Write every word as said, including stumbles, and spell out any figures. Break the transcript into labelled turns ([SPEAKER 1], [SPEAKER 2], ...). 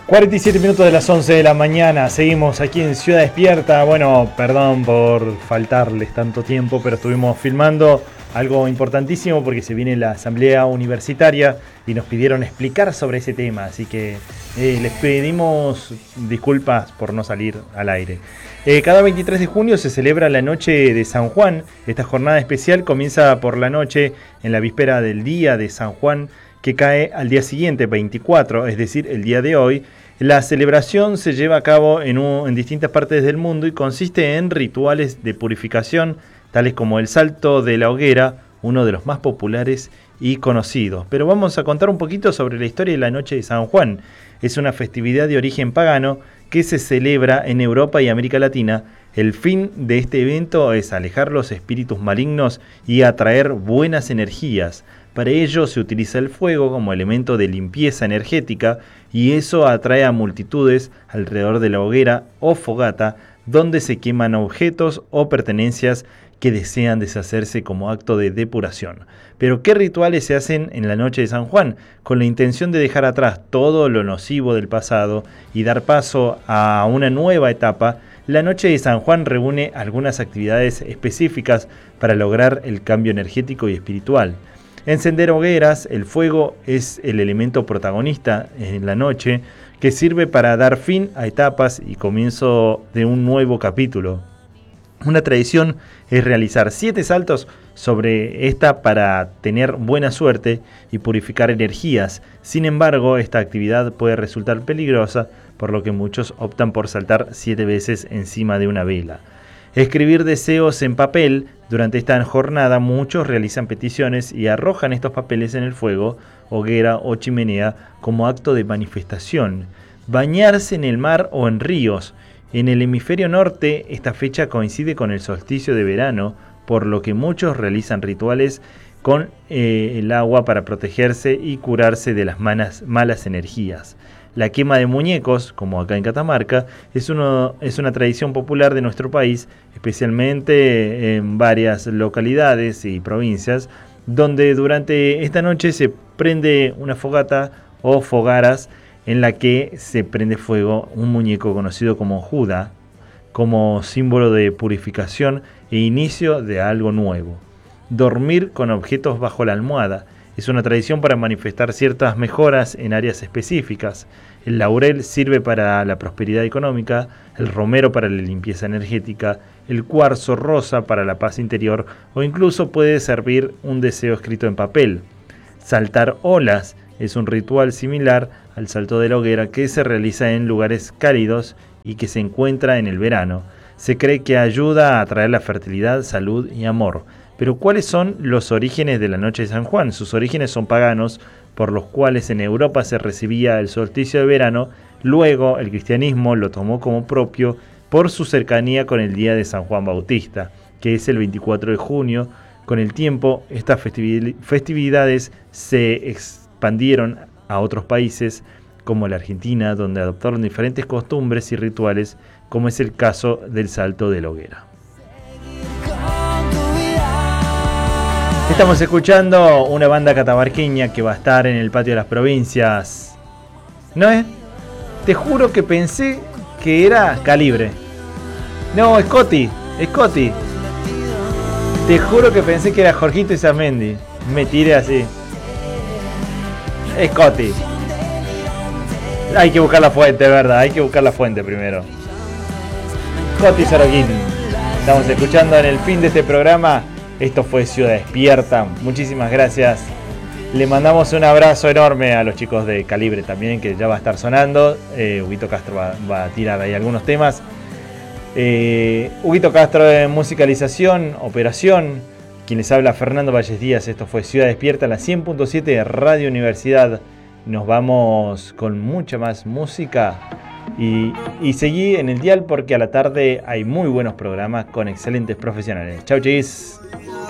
[SPEAKER 1] cuarenta y siete minutos de las once de la mañana, seguimos aquí en Ciudad Despierta. Bueno, perdón por faltarles tanto tiempo, pero estuvimos filmando algo importantísimo porque se viene la asamblea universitaria y nos pidieron explicar sobre ese tema, así que eh, les pedimos disculpas por no salir al aire. Eh, cada veintitrés de junio se celebra la noche de San Juan. Esta jornada especial comienza por la noche en la víspera del día de San Juan, que cae al día siguiente, veinticuatro, es decir, el día de hoy. La celebración se lleva a cabo en, un, en distintas partes del mundo y consiste en rituales de purificación, tales como el salto de la hoguera, uno de los más populares y conocidos. Pero vamos a contar un poquito sobre la historia de la noche de San Juan. Es una festividad de origen pagano que se celebra en Europa y América Latina. El fin de este evento es alejar los espíritus malignos y atraer buenas energías. Para ello se utiliza el fuego como elemento de limpieza energética y eso atrae a multitudes alrededor de la hoguera o fogata, donde se queman objetos o pertenencias que desean deshacerse como acto de depuración. Pero ¿qué rituales se hacen en la noche de San Juan? Con la intención de dejar atrás todo lo nocivo del pasado y dar paso a una nueva etapa, la noche de San Juan reúne algunas actividades específicas para lograr el cambio energético y espiritual. Encender hogueras, el fuego es el elemento protagonista en la noche que sirve para dar fin a etapas y comienzo de un nuevo capítulo. Una tradición es realizar siete saltos sobre esta para tener buena suerte y purificar energías. Sin embargo, esta actividad puede resultar peligrosa, por lo que muchos optan por saltar siete veces encima de una vela. Escribir deseos en papel. Durante esta jornada muchos realizan peticiones y arrojan estos papeles en el fuego, hoguera o chimenea como acto de manifestación. Bañarse en el mar o en ríos. En el hemisferio norte esta fecha coincide con el solsticio de verano, por lo que muchos realizan rituales con eh, el agua para protegerse y curarse de las malas, malas energías. La quema de muñecos, como acá en Catamarca, es, uno, es una tradición popular de nuestro país, especialmente en varias localidades y provincias, donde durante esta noche se prende una fogata o fogaras en la que se prende fuego un muñeco conocido como Judá, como símbolo de purificación e inicio de algo nuevo. Dormir con objetos bajo la almohada es una tradición para manifestar ciertas mejoras en áreas específicas. El laurel sirve para la prosperidad económica, el romero para la limpieza energética, el cuarzo rosa para la paz interior o incluso puede servir un deseo escrito en papel. Saltar olas es un ritual similar al salto de la hoguera que se realiza en lugares cálidos y que se encuentra en el verano. Se cree que ayuda a atraer la fertilidad, salud y amor. Pero ¿cuáles son los orígenes de la noche de San Juan? Sus orígenes son paganos, por los cuales en Europa se recibía el solsticio de verano. Luego el cristianismo lo tomó como propio por su cercanía con el día de San Juan Bautista, que es el veinticuatro de junio. Con el tiempo, estas festividades se expandieron a otros países, como la Argentina, donde adoptaron diferentes costumbres y rituales, como es el caso del salto de la hoguera. Estamos escuchando una banda catamarqueña que va a estar en el Patio de las Provincias. ¿No es? Te juro que pensé que era Calibre. No, Scotty, Scotty. Te juro que pensé que era Jorgito Izamendi. Me tiré así. Scotty. Hay que buscar la fuente, ¿verdad? Hay que buscar la fuente primero. Scotty Sorokin. Estamos escuchando en el fin de este programa. Esto fue Ciudad Despierta. Muchísimas gracias. Le mandamos un abrazo enorme a los chicos de Calibre también, que ya va a estar sonando. Eh, Huguito Castro va, va a tirar ahí algunos temas. Eh, Huguito Castro en musicalización, operación. Quien les habla, Fernando Valles Díaz. Esto fue Ciudad Despierta, la cien punto siete de Radio Universidad. Nos vamos con mucha más música. Y, y seguí en el dial porque a la tarde hay muy buenos programas con excelentes profesionales. Chau, chis.